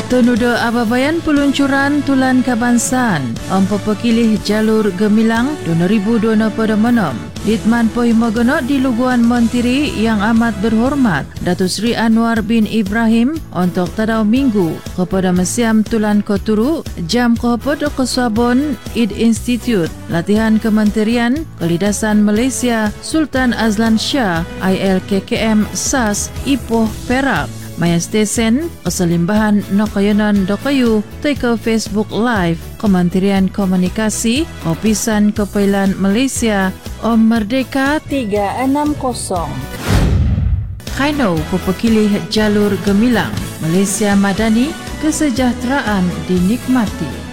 Tenuda ababayan peluncuran tulan kebangsaan pepekilih jalur gemilang 2026. Ditman Pohimogono di Luguan Menteri yang amat berhormat Datuk Seri Anwar bin Ibrahim untuk tadau minggu kepada Mesiam Tulan Koturu jam kohopod Kesabon Id Institute Latihan Kementerian Kelidasan Malaysia Sultan Azlan Shah ILKKM SAS Ipoh Perak Maya Stesen keselimbahan Nokayonan Dokayu teka Facebook Live Kementerian Komunikasi Opisan Kepailan Malaysia Om Merdeka 360. Kaino pepekilih jalur gemilang Malaysia Madani kesejahteraan dinikmati.